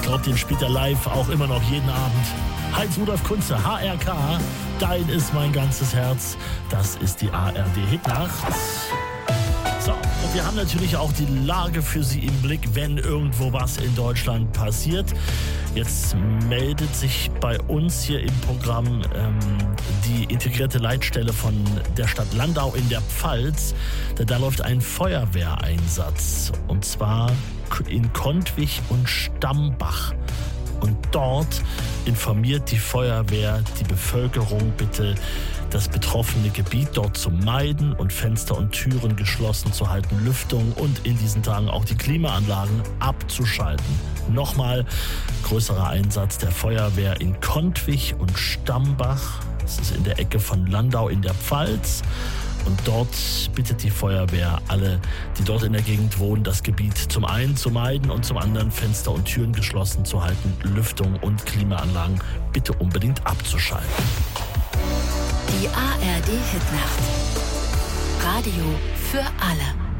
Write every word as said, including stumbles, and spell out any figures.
glaube, den spielt er live auch immer noch jeden Abend. Heinz-Rudolf Kunze, H R K, Dein ist mein ganzes Herz. Das ist die A R D-Hitnacht. So, und wir haben natürlich auch die Lage für Sie im Blick, wenn irgendwo was in Deutschland passiert. Jetzt meldet sich bei uns hier im Programm ähm, die integrierte Leitstelle von der Stadt Landau in der Pfalz. Da, da läuft ein Feuerwehreinsatz, und zwar in Kontwich und Stambach. Und dort informiert die Feuerwehr die Bevölkerung bitte, das betroffene Gebiet dort zu meiden und Fenster und Türen geschlossen zu halten, Lüftung und in diesen Tagen auch die Klimaanlagen abzuschalten. Nochmal, größerer Einsatz der Feuerwehr in Kontwich und Stambach. Das ist in der Ecke von Landau in der Pfalz. Und dort bittet die Feuerwehr alle, die dort in der Gegend wohnen, das Gebiet zum einen zu meiden und zum anderen Fenster und Türen geschlossen zu halten, Lüftung und Klimaanlagen bitte unbedingt abzuschalten. Die A R D-Hitnacht. Radio für alle.